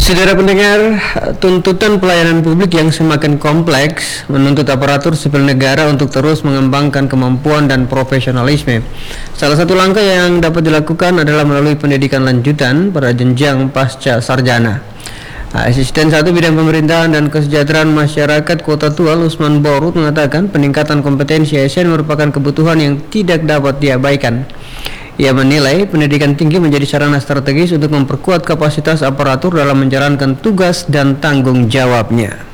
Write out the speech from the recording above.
Saudara pendengar, tuntutan pelayanan publik yang semakin kompleks menuntut aparatur sipil negara untuk terus mengembangkan kemampuan dan profesionalisme. Salah satu langkah yang dapat dilakukan adalah melalui pendidikan lanjutan pada jenjang pasca sarjana. Asisten 1 Bidang Pemerintahan dan Kesejahteraan Masyarakat Kota Tual, Usman Borut, mengatakan peningkatan kompetensi ASN merupakan kebutuhan yang tidak dapat diabaikan. Ia menilai pendidikan tinggi menjadi sarana strategis untuk memperkuat kapasitas aparatur dalam menjalankan tugas dan tanggung jawabnya.